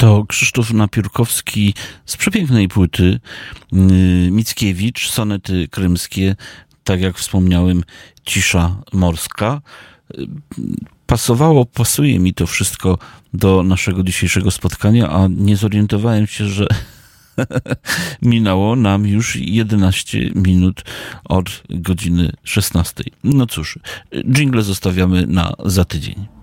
To Krzysztof Napiórkowski z przepięknej płyty Mickiewicz, sonety krymskie, tak jak wspomniałem, Cisza morska. Pasuje mi to wszystko do naszego dzisiejszego spotkania, a nie zorientowałem się, że minęło nam już 11 minut od godziny 16. No cóż, dżingle zostawiamy za tydzień.